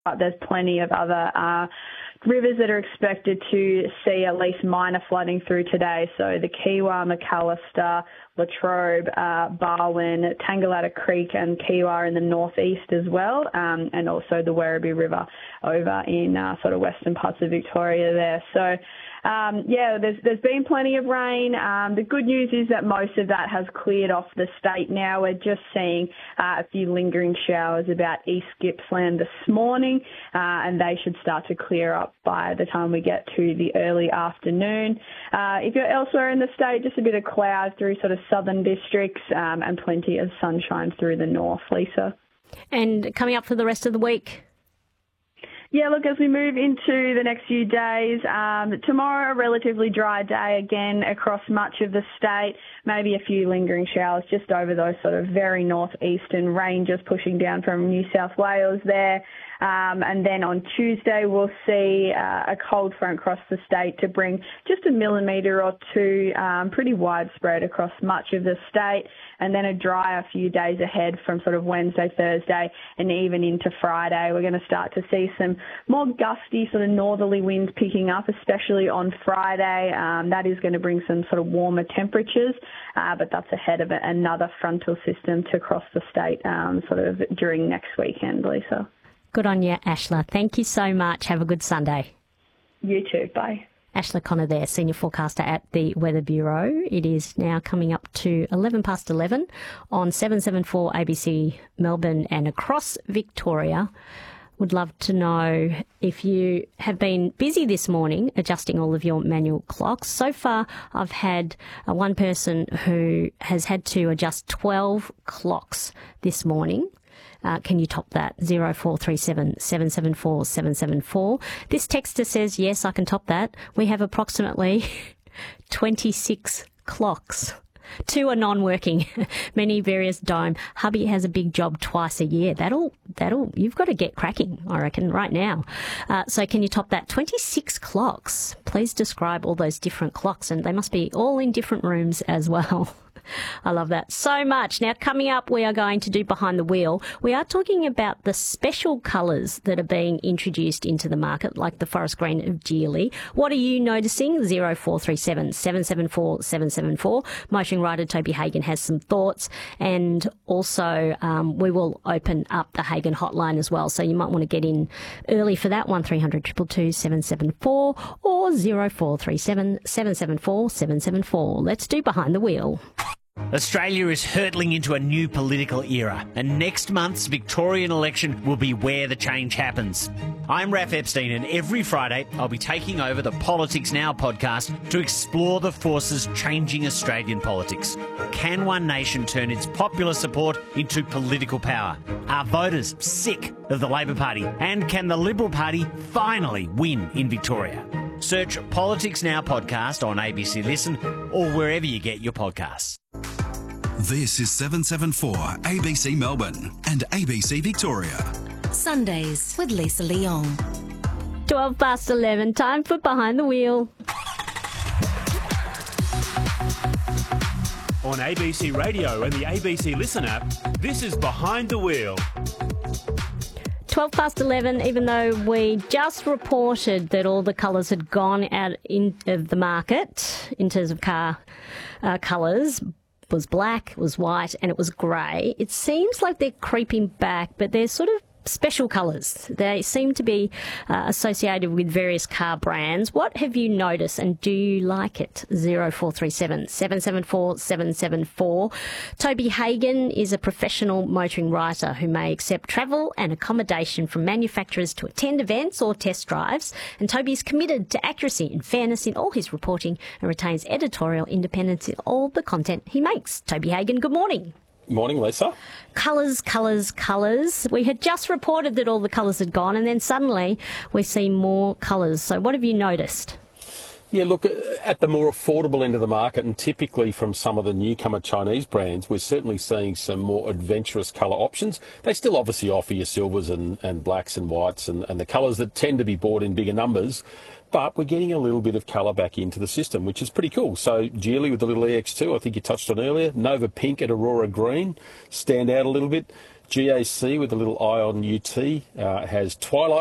but there's plenty of other rivers that are expected to see at least minor flooding through today. So the Kiewa, McAllister, Latrobe, Barwon, Tangalooma Creek and Kiewa in the northeast as well, and also the Werribee River over in sort of western parts of Victoria there. So there's been plenty of rain. The good news is that most of that has cleared off the state now. We're just seeing a few lingering showers about East Gippsland this morning, and they should start to clear up by the time we get to the early afternoon. If you're elsewhere in the state, just a bit of cloud through sort of southern districts and plenty of sunshine through the north, Lisa. And coming up for the rest of the week? Yeah, look, as we move into the next few days, tomorrow a relatively dry day again across much of the state, maybe a few lingering showers just over those sort of very northeastern ranges pushing down from New South Wales there. And then on Tuesday, we'll see a cold front across the state to bring just a millimetre or two, pretty widespread across much of the state, and then a drier few days ahead from sort of Wednesday, Thursday, and even into Friday. We're going to start to see some more gusty sort of northerly winds picking up, especially on Friday. That is going to bring some sort of warmer temperatures, but that's ahead of another frontal system to cross the state sort of during next weekend, Lisa. Good on you, Ashla. Thank you so much. Have a good Sunday. You too. Bye. Ashla Connor there, Senior Forecaster at the Weather Bureau. It is now coming up to 11 past 11 on 774 ABC Melbourne and across Victoria. Would love to know if you have been busy this morning adjusting all of your manual clocks. So far, I've had one person who has had to adjust 12 clocks this morning. Can you top that? 0437 774 774. This texter says, yes, I can top that. We have approximately 26 clocks. 2 are non-working. Many various dome. Hubby has a big job twice a year. That'll, you've got to get cracking, I reckon, right now. So can you top that? 26 clocks. Please describe all those different clocks, and they must be all in different rooms as well. I love that so much. Now, coming up, we are going to do Behind the Wheel. We are talking about the special colours that are being introduced into the market, like the forest green of Geely. What are you noticing? 0437 774 774. Motoring rider Toby Hagen has some thoughts, and also we will open up the Hagen hotline as well, so you might want to get in early for that, 1300 222 774 or 0437 774 774. Let's do Behind the Wheel. Australia is hurtling into a new political era, and next month's Victorian election will be where the change happens. I'm Raph Epstein, and every Friday I'll be taking over the Politics Now podcast to explore the forces changing Australian politics. Can One Nation turn its popular support into political power? Are voters sick of the Labor Party? And can the Liberal Party finally win in Victoria? Search Politics Now podcast on ABC Listen or wherever you get your podcasts. This is 774 ABC Melbourne and ABC Victoria. Sundays with Lisa Leong. 12 past 11, time for Behind the Wheel. On ABC Radio and the ABC Listen app, this is Behind the Wheel. 12 past 11, even though we just reported that all the colours had gone out of the market in terms of car colours. Was black, was white, and it was grey. It seems like they're creeping back, but they're sort of special colours. They seem to be associated with various car brands. What have you noticed, and do you like it? 0437 774 774. Toby Hagen is a professional motoring writer who may accept travel and accommodation from manufacturers to attend events or test drives, and Toby is committed to accuracy and fairness in all his reporting and retains editorial independence in all the content he makes. Toby Hagen, good morning. Morning, Lisa. Colours, colours, colours. We had just reported that all the colours had gone, and then suddenly we see more colours. So what have you noticed? Yeah, look, at the more affordable end of the market, and typically from some of the newcomer Chinese brands, we're certainly seeing some more adventurous colour options. They still obviously offer you silvers and blacks and whites and the colours that tend to be bought in bigger numbers. But we're getting a little bit of colour back into the system, which is pretty cool. So Geely with the little EX2, I think you touched on earlier. Nova Pink and Aurora Green stand out a little bit. GAC with a little eye on UT has Twilight